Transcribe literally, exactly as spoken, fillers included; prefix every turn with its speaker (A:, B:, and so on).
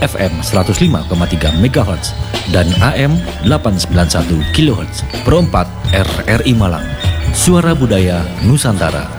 A: F M seratus lima koma tiga megahertz dan A M delapan ratus sembilan puluh satu kilohertz. Pro empat R R I Malang. Suara Budaya Nusantara.